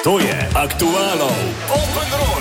To je Aktualno Open Roll.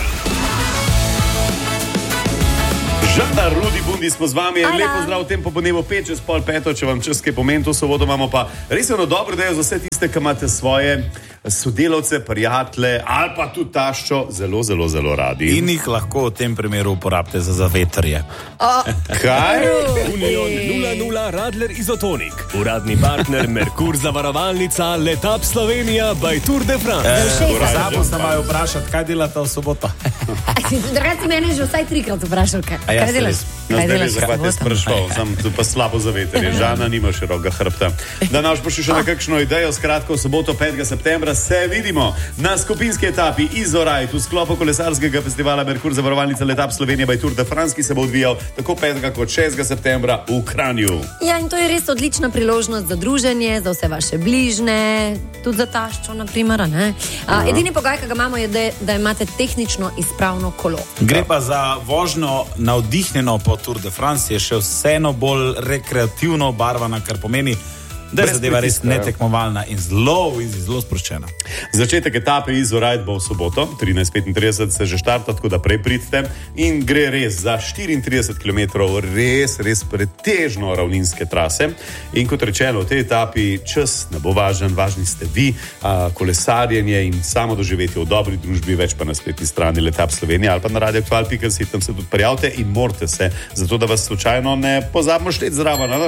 Žandar, Rudi Bundi smo z vami. Lepo zdrav v tem popodnevu 5:45, če vam čas kaj pomeni. To soboto imamo pa res eno dobro idejo za vse tiste, ki imate svoje sodelavce, prijatelje ali pa tudi taščo zelo radi. In jih lahko v tem primeru uporabite za zavetrje. Kaj? Union 00 Radler Izotonik. Uradni partner Merkur zavarovalnica Letap Slovenija by Tour de France. Zabo se imajo vprašati, kaj delate v soboto. Drugače si mene že vsaj 3-krat vprašal, kaj delaš? Kaj delaš? Zakaj te sprašval? Sam pa slabo zavetrje. Žana nima širokega hrbta. Da naš pa še na kakšno idejo. Skratka, v soboto 5. septembra se vidimo na skupinski etapi Izorajt v sklopu kolesarskega festivala Merkur zavarovalnica Letap Slovenija by Tour de France, ki se bo odvijal tako 5. kot 6. septembra v Kranju. Ja, in to je res odlična priložnost za druženje, za vse vaše bližne, tudi za taščo, na primer. Edini pogoj, ki ga imamo, je, da imate tehnično izpravno kolo. Gre pa za vožnjo navdihnjeno po Tour de France, je še vseeno bolj rekreativno obarvana, kar pomeni, da je zadeva res netekmovalna in zelo sproščena. Začetek etape Izorajt bo v soboto, 13:35 se že štarta, tako da prej pridite. In gre res za 34 km res pretežno ravninske trase. In kot rečeno, v tej etapi čas ne bo važen, važni ste vi, kolesarjenje in samo doživetje v dobri družbi, več pa na spletni strani Letap Slovenija ali pa na radioaktual.si, tam se tudi prijavite in morate se, zato da vas slučajno ne pozabimo šteti zraven, ali?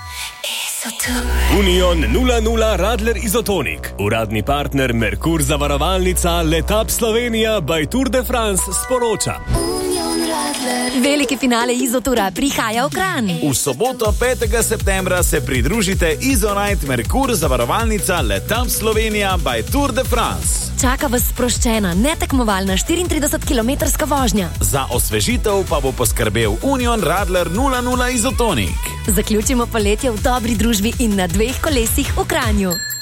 Union 00 Radler Izotonik. Uradni partner Merkur zavarovalnica Letap Slovenija by Tour de France sporoča. Veliki finale Izotura prihaja v Kranj. V soboto 5. septembra se pridružite Izorajt Merkur zavarovalnica Letap Slovenija by Tour de France. Čaka vas sproščena, netekmovalna 34-kilometrska vožnja. Za osvežitev pa bo poskrbel Union Radler 00 Izotonik. Zaključimo poletje v dobri družbi in na 2 kolesih v Kranju.